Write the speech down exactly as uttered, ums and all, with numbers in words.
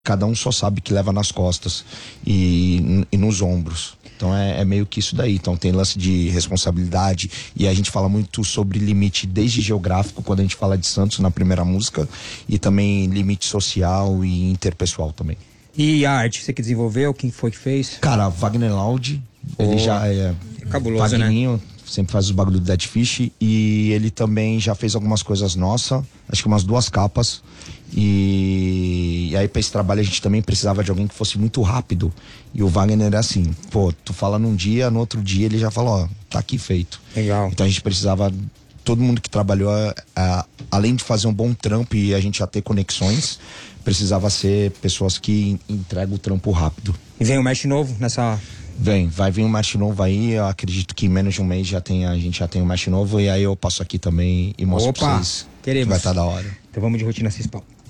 cada um só sabe que leva nas costas e, e nos ombros. Então é, é meio que isso daí. Então tem lance de responsabilidade e a gente fala muito sobre limite desde geográfico, quando a gente fala de Santos na primeira música, e também limite social e interpessoal também. E a arte, você que desenvolveu? Quem foi que fez? Cara, Wagner Loud, oh, ele já é... é cabuloso, Wagninho, né? Sempre faz os bagulho do Dead Fish, e ele também já fez algumas coisas nossas, acho que umas duas capas, e, e aí pra esse trabalho a gente também precisava de alguém que fosse muito rápido, e o Wagner é assim, pô, tu fala num dia, no outro dia ele já fala, ó, tá aqui feito. Legal. Então a gente precisava, todo mundo que trabalhou, a, além de fazer um bom trampo e a gente já ter conexões, precisava ser pessoas que entregam o trampo rápido. E vem o Mesh novo nessa... Vem, vai vir um match novo aí, eu acredito que em menos de um mês já tem, a gente já tem um match novo, e aí eu passo aqui também e mostro Opa, pra vocês. queremos. Que vai estar da hora. Então vamos de Rotina Cispal.